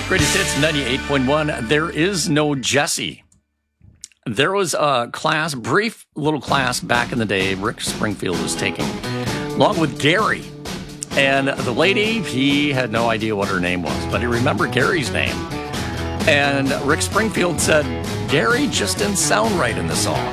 Greatest Hits 98.1. There is no Jesse. There was a class, brief little class back in the day Rick Springfield was taking, along with Gary. And the lady, he had no idea what her name was, but he remembered Gary's name. And Rick Springfield said, Gary just didn't sound right in the song.